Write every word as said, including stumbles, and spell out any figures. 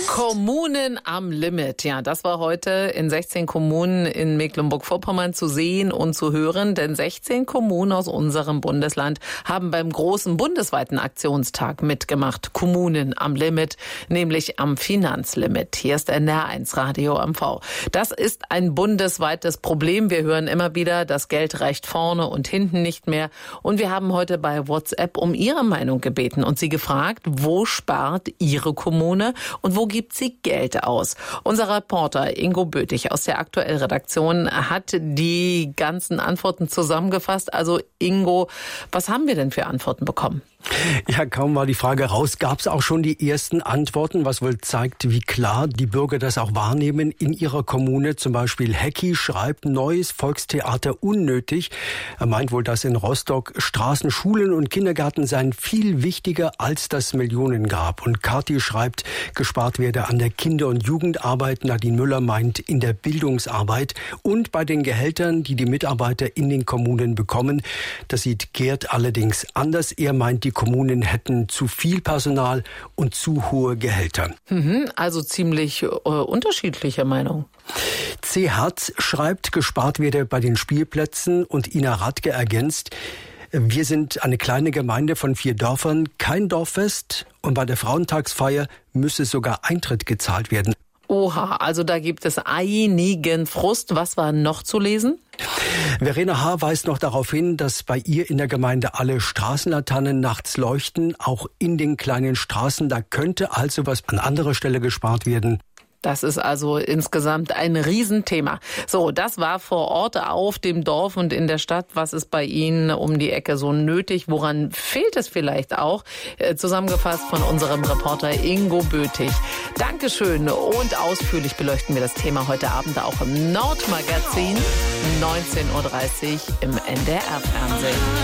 Kommunen am Limit. Ja, das war heute in sechzehn Kommunen in Mecklenburg-Vorpommern zu sehen und zu hören, denn sechzehn Kommunen aus unserem Bundesland haben beim großen bundesweiten Aktionstag mitgemacht. Kommunen am Limit, nämlich am Finanzlimit. Hier ist N D R eins Radio M V. Das ist ein bundesweites Problem. Wir hören immer wieder, das Geld reicht vorne und hinten nicht mehr. Und wir haben heute bei WhatsApp um Ihre Meinung gebeten und Sie gefragt, wo spart Ihre Kommune und wo gibt sie Geld aus? Unser Reporter Ingo Bötig aus der Aktuell-Redaktion hat die ganzen Antworten zusammengefasst. Also Ingo, was haben wir denn für Antworten bekommen? Ja, kaum war die Frage raus, gab es auch schon die ersten Antworten, was wohl zeigt, wie klar die Bürger das auch wahrnehmen in ihrer Kommune. Zum Beispiel Hecki schreibt, neues Volkstheater unnötig. Er meint wohl, dass in Rostock Straßen, Schulen und Kindergärten seien viel wichtiger als das Millionengrab. Und Kathi schreibt, gespart werde an der Kinder- und Jugendarbeit. Nadine Müller meint in der Bildungsarbeit und bei den Gehältern, die die Mitarbeiter in den Kommunen bekommen. Das sieht Gerd allerdings anders. Er meint, die Kommunen hätten zu viel Personal und zu hohe Gehälter. Mhm, also ziemlich äh, unterschiedliche Meinung. C. Herz schreibt, gespart werde bei den Spielplätzen, und Ina Radke ergänzt, wir sind eine kleine Gemeinde von vier Dörfern, kein Dorffest, und bei der Frauentagsfeier müsse sogar Eintritt gezahlt werden. Oha, also da gibt es einigen Frust. Was war noch zu lesen? Verena H. weist noch darauf hin, dass bei ihr in der Gemeinde alle Straßenlaternen nachts leuchten, auch in den kleinen Straßen. Da könnte also was an anderer Stelle gespart werden. Das ist also insgesamt ein Riesenthema. So, das war vor Ort auf dem Dorf und in der Stadt. Was ist bei Ihnen um die Ecke so nötig? Woran fehlt es vielleicht auch? Zusammengefasst von unserem Reporter Ingo Bötig. Dankeschön, und ausführlich beleuchten wir das Thema heute Abend auch im Nordmagazin, neunzehn Uhr dreißig im N D R-Fernsehen.